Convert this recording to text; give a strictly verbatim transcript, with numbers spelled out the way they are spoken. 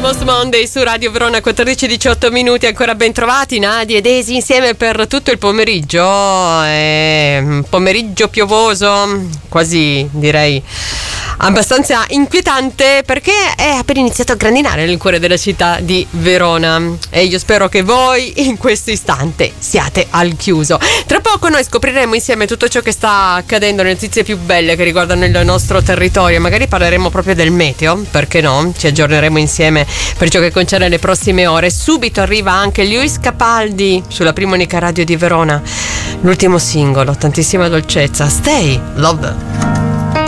Almost Monday su Radio Verona, quattordici e diciotto minuti, ancora ben trovati Nadia ed Esi insieme per tutto il pomeriggio. È un pomeriggio piovoso, quasi direi abbastanza inquietante, perché è appena iniziato a grandinare nel cuore della città di Verona e io spero che voi in questo istante siate al chiuso. Tra poco noi scopriremo insieme tutto ciò che sta accadendo, le notizie più belle che riguardano il nostro territorio. Magari parleremo proprio del meteo, perché no? Ci aggiorneremo insieme per ciò che concerne le prossime ore. Subito arriva anche Lewis Capaldi sulla prima unica radio di Verona, l'ultimo singolo, tantissima dolcezza, Stay Love.